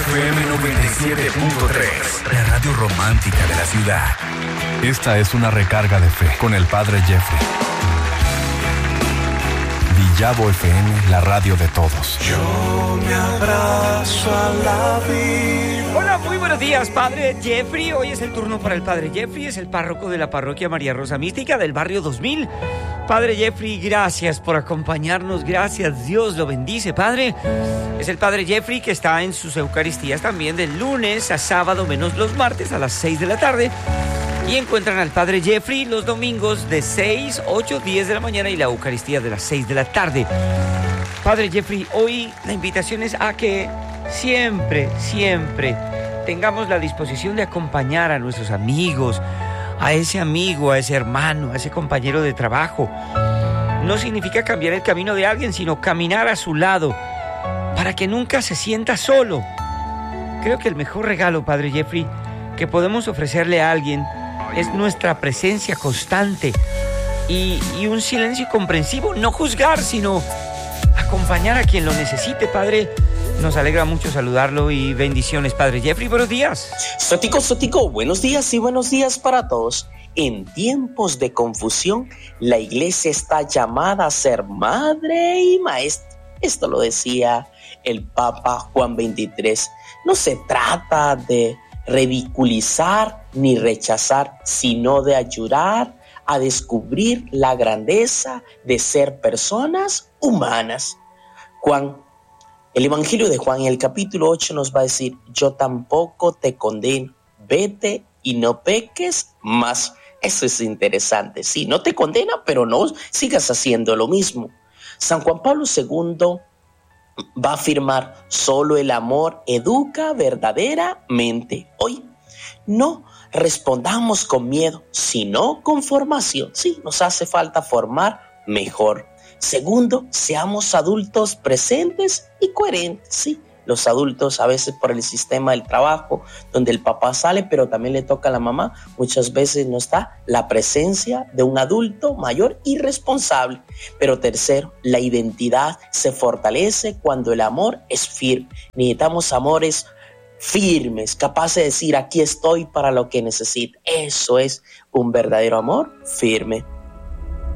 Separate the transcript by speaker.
Speaker 1: FM 97.3, la radio romántica de la ciudad. Esta es una recarga de fe con el Padre Jeffrey. Villavo FM, la radio de todos.
Speaker 2: Yo me abrazo a la vida.
Speaker 3: Hola, muy buenos días, Padre Jeffrey. Hoy es el turno para el Padre Jeffrey, es el párroco de la parroquia María Rosa Mística del barrio 2000. Padre Jeffrey, gracias por acompañarnos, gracias, Dios lo bendice, Padre. Es el Padre Jeffrey que está en sus Eucaristías también de lunes a sábado, menos los martes a las 6 de la tarde. Y encuentran al Padre Jeffrey los domingos de 6, 8, 10 de la mañana y la Eucaristía de las 6 de la tarde. Padre Jeffrey, hoy la invitación es a que siempre tengamos la disposición de acompañar a nuestros amigos, a ese amigo, a ese hermano, a ese compañero de trabajo. No significa cambiar el camino de alguien, sino caminar a su lado para que nunca se sienta solo. Creo que el mejor regalo, Padre Jeffrey, que podemos ofrecerle a alguien es nuestra presencia constante y un silencio comprensivo. No juzgar, sino acompañar a quien lo necesite, Padre. Nos alegra mucho saludarlo y bendiciones, Padre Jeffrey. Buenos días.
Speaker 4: Sotico, buenos días y buenos días para todos. En tiempos de confusión, la iglesia está llamada a ser madre y maestra. Esto lo decía el Papa Juan XXIII. No se trata de ridiculizar ni rechazar, sino de ayudar a descubrir la grandeza de ser personas humanas. El Evangelio de Juan en el capítulo 8 nos va a decir: yo tampoco te condeno, vete y no peques más. Eso es interesante, sí, no te condena, pero no sigas haciendo lo mismo. San Juan Pablo II va a afirmar: solo el amor educa verdaderamente. Hoy no respondamos con miedo, sino con formación. Sí, nos hace falta formar mejor. Segundo, seamos adultos presentes y coherentes. Sí, los adultos a veces por el sistema del trabajo, donde el papá sale, pero también le toca a la mamá, muchas veces no está la presencia de un adulto mayor y responsable. Pero tercero, la identidad se fortalece cuando el amor es firme. Necesitamos amores firmes, capaces de decir: aquí estoy para lo que necesite. Eso es un verdadero amor firme.